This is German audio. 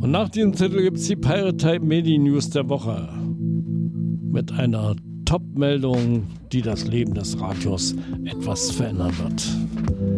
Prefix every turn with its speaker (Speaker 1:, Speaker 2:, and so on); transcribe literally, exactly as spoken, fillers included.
Speaker 1: Und nach diesem Titel gibt es die Pirate Type Medi News der Woche. Mit einer Top-Meldung, die das Leben des Radios etwas verändern wird.